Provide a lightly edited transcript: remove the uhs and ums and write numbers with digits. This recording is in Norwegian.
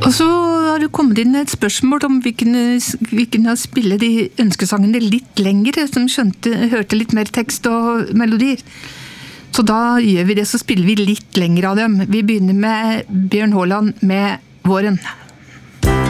Og så har det kommet inn et spørsmål om vi kunne spille de ønskesangene litt lengre, som hørte litt mer tekst og melodier. Så da gjør vi det, så spiller vi litt lengre av dem. Vi begynner med Bjørn Håland med Våren.